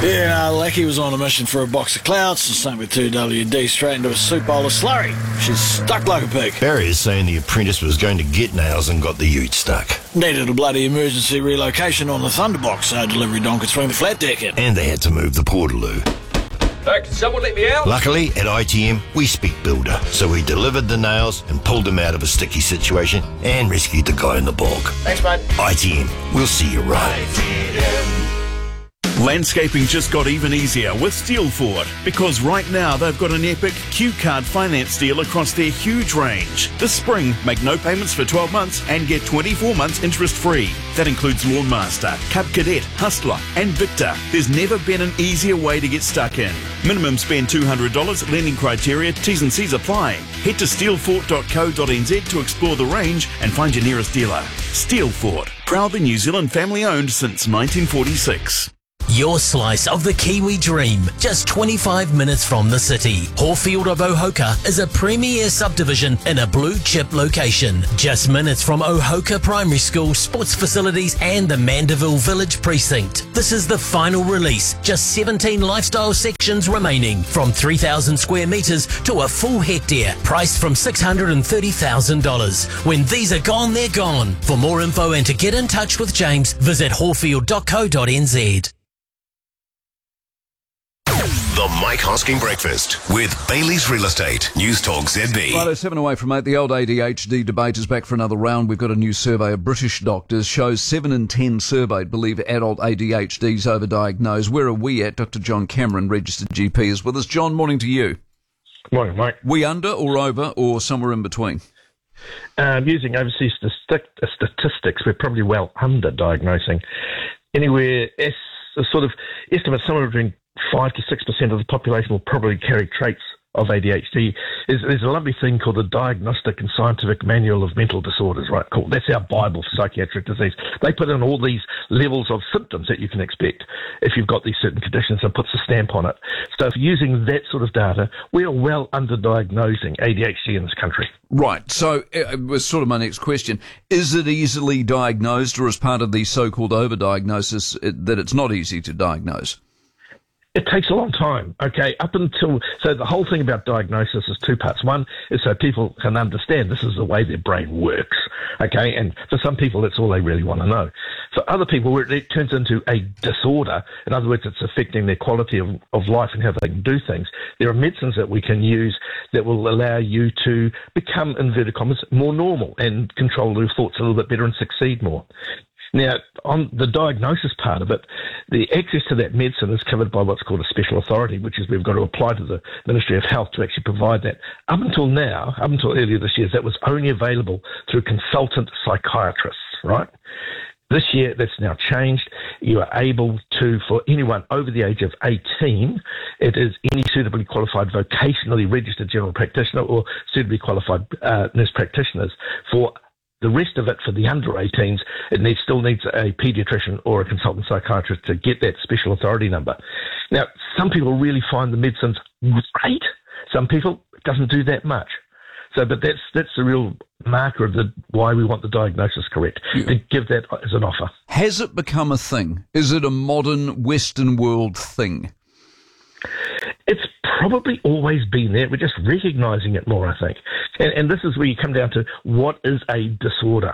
Yeah, Lecky was on a mission for a box of clouds and sunk with 2WD straight into a soup bowl of slurry. She's stuck like a pig. Barry is saying the apprentice was going to get nails and got the ute stuck. Needed a bloody emergency relocation on the Thunderbox, so delivery don could swing the flat deck in. And they had to move the Portaloo. Can someone let me out? Luckily, at ITM, we speak builder, so we delivered the nails and pulled him out of a sticky situation and rescued the guy in the bog. Thanks, mate. ITM, we'll see you right. Landscaping just got even easier with Steelfort, because right now they've got an epic Q-Card finance deal across their huge range. This spring, make no payments for 12 months and get 24 months interest-free. That includes Lawnmaster, Cub Cadet, Hustler and Victor. There's never been an easier way to get stuck in. Minimum spend $200, lending criteria, T's and C's apply. Head to steelfort.co.nz to explore the range and find your nearest dealer. Steelfort, proudly New Zealand family-owned since 1946. Your slice of the Kiwi dream, just 25 minutes from the city. Horfield of Ohoka is a premier subdivision in a blue chip location. Just minutes from Ohoka Primary School, sports facilities and the Mandeville Village Precinct. This is the final release, just 17 lifestyle sections remaining, from 3,000 square metres to a full hectare, priced from $630,000. When these are gone, they're gone. For more info and to get in touch with James, visit horfield.co.nz. The Mike Hosking Breakfast with Bailey's Real Estate. News Talk ZB. Righto, 7 away from 8. The old ADHD debate is back for another round. We've got a new survey of British doctors. Shows 7 in 10 surveyed believe adult ADHD is overdiagnosed. Where are we at? Dr. John Cameron, registered GP, is with us. John, morning to you. Morning, Mike. We under or over or somewhere in between? Using overseas statistics, we're probably well under-diagnosing. Anywhere, sort of estimates somewhere between 5 to 6% of the population will probably carry traits of ADHD. There's a lovely thing called the Diagnostic and Scientific Manual of Mental Disorders, right? Cool. That's our Bible for psychiatric disease. They put in all these levels of symptoms that you can expect if you've got these certain conditions and puts a stamp on it. So if using that sort of data, we are well under-diagnosing ADHD in this country. Right. So it was sort of my next question. Is it easily diagnosed, or as part of the so-called overdiagnosis that it's not easy to diagnose? It takes a long time, okay, so the whole thing about diagnosis is two parts. One is so people can understand this is the way their brain works, okay, and for some people that's all they really want to know. For other people, where it turns into a disorder, in other words, it's affecting their quality of life and how they can do things, there are medicines that we can use that will allow you to become, inverted commas, more normal and control your thoughts a little bit better and succeed more. Now, on the diagnosis part of it, the access to that medicine is covered by what's called a special authority, which is we've got to apply to the Ministry of Health to actually provide that. Up until earlier this year, that was only available through consultant psychiatrists, right? This year, that's now changed. You are able to, for anyone over the age of 18, it is any suitably qualified vocationally registered general practitioner or suitably qualified nurse practitioners. For the rest of it, for the under 18s, it still needs a paediatrician or a consultant psychiatrist to get that special authority number. Now, some people really find the medicines great. Some people, it doesn't do that much. So, but that's the real marker of why we want the diagnosis correct, to give that as an offer. Has it become a thing? Is it a modern Western world thing? It's probably always been there. We're just recognising it more, I think. And this is where you come down to what is a disorder.